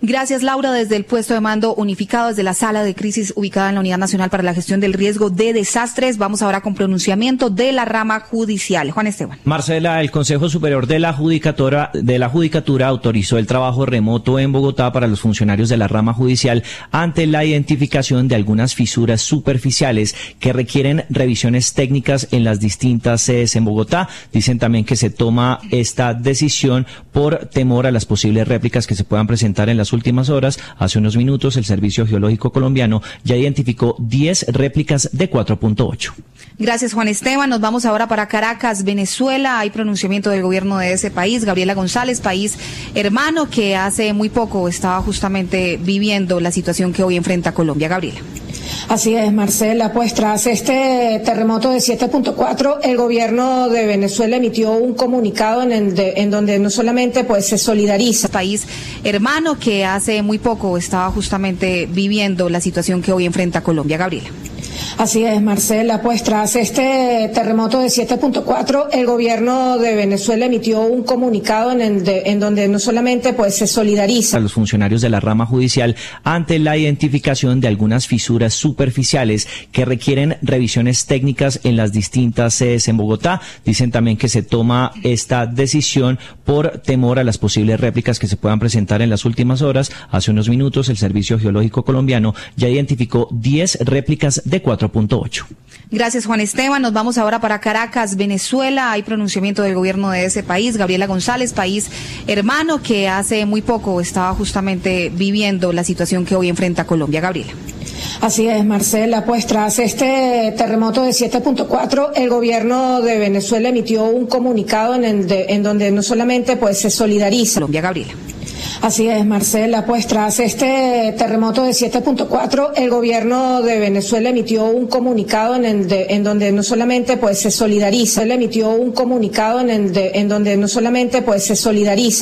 Gracias, Laura. Desde el puesto de mando unificado, desde la sala de crisis ubicada en la Unidad Nacional para la Gestión del Riesgo de Desastres, vamos ahora con pronunciamiento de la rama judicial. Juan Esteban. Marcela, el Consejo Superior de la Judicatura autorizó el trabajo remoto en Bogotá para los funcionarios de la rama judicial ante la identificación de algunas fisuras superficiales que requieren revisiones técnicas en las distintas sedes en Bogotá. Dicen también que se toma esta decisión por temor a las posibles réplicas que se puedan presentar en las últimas horas. Hace unos minutos el Servicio Geológico Colombiano ya identificó 10 réplicas de 4.8. Gracias, Juan Esteban. Nos vamos ahora para Caracas, Venezuela. Hay pronunciamiento del gobierno de ese país, Gabriela González, país hermano que hace muy poco estaba justamente viviendo la situación que hoy enfrenta Colombia. Gabriela. Así es, Marcela, pues tras este terremoto de 7.4, el gobierno de Venezuela emitió un comunicado en donde no solamente pues se solidariza. País hermano que hace muy poco estaba justamente viviendo la situación que hoy enfrenta Colombia. Gabriela. Así es, Marcela, pues tras este terremoto de 7.4, el gobierno de Venezuela emitió un comunicado en donde no solamente pues se solidariza a los funcionarios de la rama judicial ante la identificación de algunas fisuras superficiales que requieren revisiones técnicas en las distintas sedes en Bogotá. Dicen también que se toma esta decisión por temor a las posibles réplicas que se puedan presentar en las últimas horas. Hace unos minutos el Servicio Geológico Colombiano ya identificó 10 réplicas de 4.8. Gracias, Juan Esteban. Nos vamos ahora para Caracas, Venezuela. Hay pronunciamiento del gobierno de ese país, Gabriela González, país hermano que hace muy poco estaba justamente viviendo la situación que hoy enfrenta Colombia. Gabriela. Así es, Marcela, pues tras este terremoto de 7.4, el gobierno de Venezuela emitió un comunicado en donde no solamente pues se solidariza Colombia. Gabriela. Así es, Marcela, pues tras este terremoto de 7.4, el gobierno de Venezuela emitió un comunicado en donde no solamente pues se solidariza, él emitió un comunicado en donde no solamente pues se solidariza